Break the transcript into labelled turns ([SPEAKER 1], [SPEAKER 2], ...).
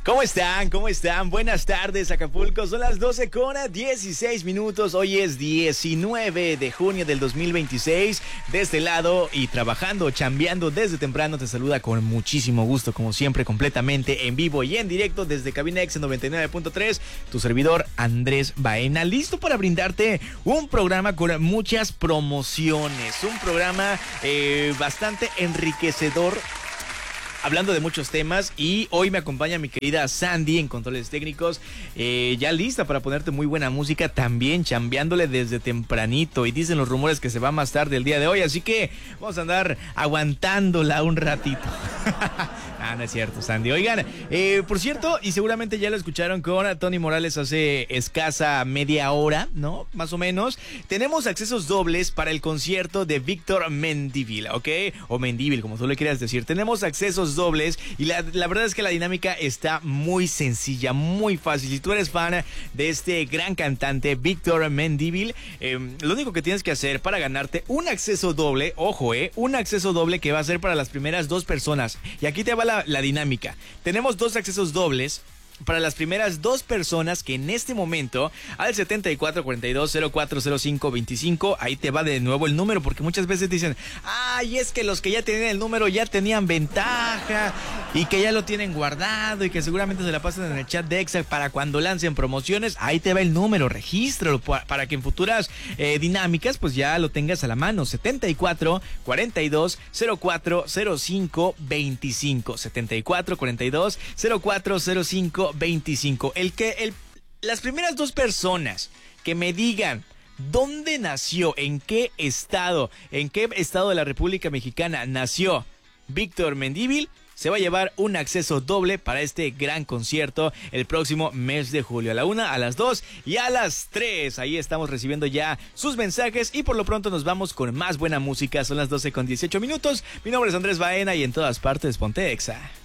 [SPEAKER 1] ¿Cómo están? ¿Cómo están? Buenas tardes, Acapulco. Son las 12:16. Hoy es 19 de junio del 2026. De este lado y trabajando, chambeando desde temprano, te saluda con muchísimo gusto, como siempre, completamente en vivo y en directo desde Cabina X 99.3. Tu servidor, Andrés Baena, listo para brindarte un programa con muchas promociones. Un programa bastante enriquecedor, hablando de muchos temas, y hoy me acompaña mi querida Sandy en controles técnicos, ya lista para ponerte muy buena música, también chambeándole desde tempranito, y dicen los rumores que se va más tarde el día de hoy, así que vamos a andar aguantándola un ratito. No es cierto, Sandy. Oigan, por cierto, y seguramente ya lo escucharon con Tony Morales hace escasa media hora, ¿no? Más o menos. Tenemos accesos dobles para el concierto de Víctor Mendívil, ¿ok? O Mendívil, como tú le quieras decir. Tenemos accesos dobles y la verdad es que la dinámica está muy sencilla, muy fácil. Si tú eres fan de este gran cantante, Víctor Mendívil, lo único que tienes que hacer para ganarte un acceso doble, ojo, un acceso doble que va a ser para las primeras dos personas. Y aquí te va la dinámica. Tenemos dos accesos dobles para las primeras dos personas que en este momento al 7442040525, ahí te va de nuevo el número, porque muchas veces dicen, ay, es que los que ya tenían el número ya tenían ventaja y que ya lo tienen guardado y que seguramente se la pasan en el chat de Exa para cuando lancen promociones. Ahí te va el número, regístralo para que en futuras dinámicas pues ya lo tengas a la mano. 7442040525, 7442040525. Las primeras dos personas que me digan dónde nació, en qué estado de la República Mexicana nació Víctor Mendívil, se va a llevar un acceso doble para este gran concierto el próximo mes de julio, a la 1, a las 2 y a las 3. Ahí estamos recibiendo ya sus mensajes y por lo pronto nos vamos con más buena música. Son las 12:18. Mi nombre es Andrés Baena y en todas partes ponte Exa.